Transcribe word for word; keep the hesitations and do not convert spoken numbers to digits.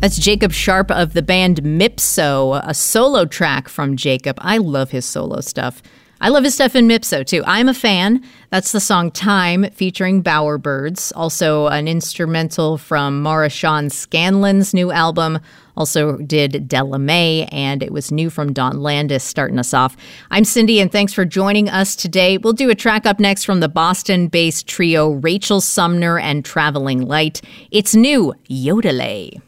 That's Jacob Sharp of the band Mipso, a solo track from Jacob. I love his solo stuff. I love his stuff in Mipso, too. I'm a fan. That's the song Time, featuring Bowerbirds. Also an instrumental from Maura-Shawn Scanlon's new album. Also did Della Mae, and it was new from Dawn Landis starting us off. I'm Cindy, and thanks for joining us today. We'll do a track up next from the Boston-based trio Rachel Sumner and Traveling Light. It's new, Yodelay.